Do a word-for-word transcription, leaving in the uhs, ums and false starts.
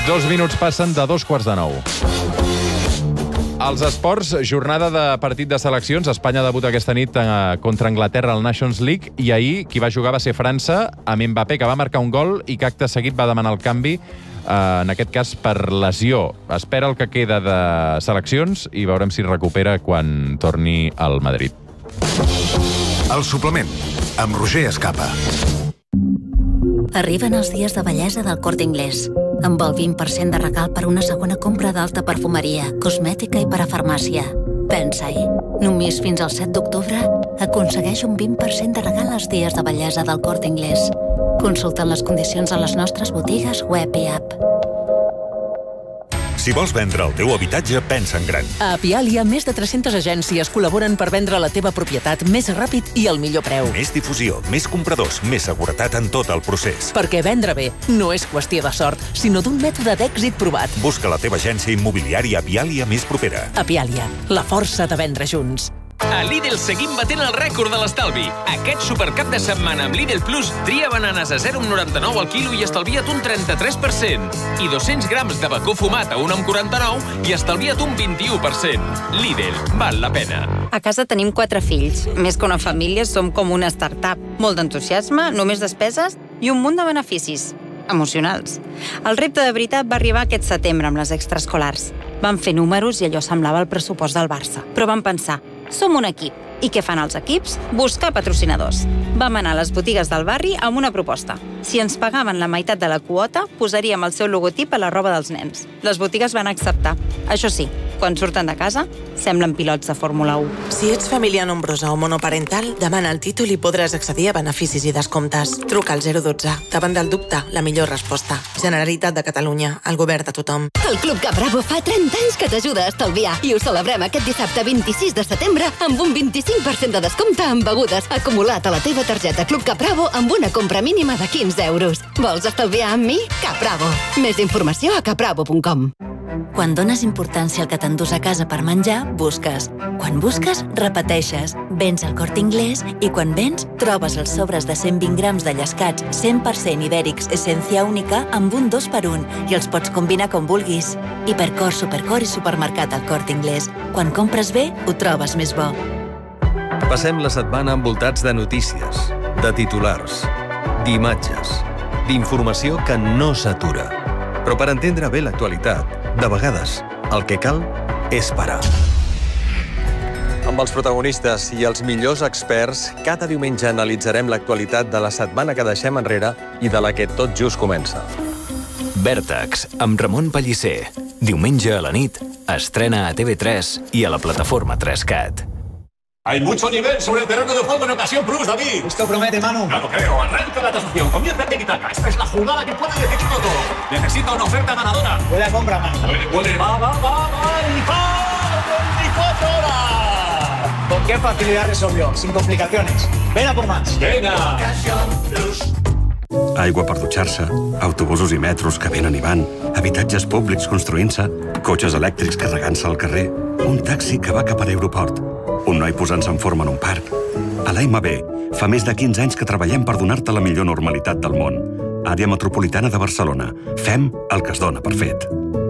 Dos minuts passen de dos quarts de nou. Els esports, jornada de partit de seleccions. Espanya debuta aquesta nit contra Anglaterra al Nations League i ahir qui va jugar va ser França amb Mbappé, que va marcar un gol i que acte seguit va demanar el canvi, en aquest cas per lesió. Espera el que queda de seleccions i veurem si recupera quan torni al Madrid. El suplement, amb Roger Escapa. Arriben els dies de bellesa del Corte Inglés, amb el vint per cent de regal per una segona compra d'alta perfumeria, cosmètica i parafarmàcia. Pensa-hi. Només fins al set d'octubre aconsegueix un vint per cent de regal als dies de bellesa del Corte Inglés. Consulta les condicions a les nostres botigues web i app. Si vols vendre el teu habitatge, pensa en gran. A Apialia, més de tres-centes agències col·laboren per vendre la teva propietat més ràpid i al millor preu. Més difusió, més compradors, més seguretat en tot el procés. Perquè vendre bé no és qüestió de sort, sinó d'un mètode d'èxit provat. Busca la teva agència immobiliària Apialia més propera. Apialia, la força de vendre junts. A Lidl seguim batent el rècord de l'estalvi. Aquest supercap de setmana amb Lidl Plus tria bananes a zero coma noranta-nou al quilo i estalvia't un trenta-tres per cent. I dos-cents grams de bacó fumat a un coma quaranta-nou i estalvia't un vint-i-u per cent. Lidl, val la pena. A casa tenim quatre fills. Més que una família, som com una startup. Molt d'entusiasme, només despeses i un munt de beneficis emocionals. El repte de veritat va arribar aquest setembre amb les extraescolars. Vam fer números i allò semblava el pressupost del Barça. Però vam pensar, som un equip. I què fan els equips? Buscar patrocinadors. Vam anar a les botigues del barri amb una proposta. Si ens pagaven la meitat de la quota, posaríem el seu logotip a la roba dels nens. Les botigues van acceptar. Això sí, quan surten de casa, semblen pilots de Fórmula u. Si ets família nombrosa o monoparental, demana el títol i podràs accedir a beneficis i descomptes. Truca al zero dotze. Davant del dubte, la millor resposta. Generalitat de Catalunya, el govern de tothom. El Club Cap Bravo fa trenta anys que t'ajuda a estalviar i ho celebrem aquest dissabte vint-i-sis de setembre amb un vint-i-cinc per cent de descompte en begudes acumulat a la teva targeta Club Cap Bravo amb una compra mínima de quinze euros. Vols estalviar amb mi? Cap Bravo. Més informació a cap bravo punt com. Quan dones importància al que t'endús a casa per menjar, busques. Quan busques, repeteixes. Vens al Corte Inglés i quan vens, trobes els sobres de cent vint grams de llescats cent per cent ibèrics essència única amb un dos per un i els pots combinar com vulguis. Hipercor, Supercor i supermercat al Corte Inglés. Quan compres bé, ho trobes més bo. Passem la setmana envoltats de notícies, de titulars, d'imatges, d'informació que no s'atura. Però per entendre bé l'actualitat, de vegades, el que cal és parar. Amb els protagonistes i els millors experts, cada diumenge analitzarem l'actualitat de la setmana que deixem enrere i de la que tot just comença. Vèrtex, amb Ramon Pellicer. Diumenge a la nit, estrena a T V tres i a la plataforma tres cat. Hay mucho nivel sobre el terreno de juego en ocasión plus, David. Esto promete, Manu. No lo creo. Arranca la tasación. Comienza el tiki-taka. Esta es la jugada que puede decidirlo todo. Necesita una oferta ganadora. Puede compra, Manu. Puede, puede. Va, va, va, va. Y va. veinticuatro horas. ¿Con qué facilidad resolvió? Sin complicaciones. Ven a por más. Venga. Aigua per dutxar-se, autobusos i metros que venen i van, habitatges públics construint-se, cotxes elèctrics carregant-se al carrer, un taxi que va cap a l'aeroport, un noi posant-se en forma en un parc. A l'A M B fa més de quinze anys que treballem per donar-te la millor normalitat del món. Àrea metropolitana de Barcelona. Fem el que es dona per fet.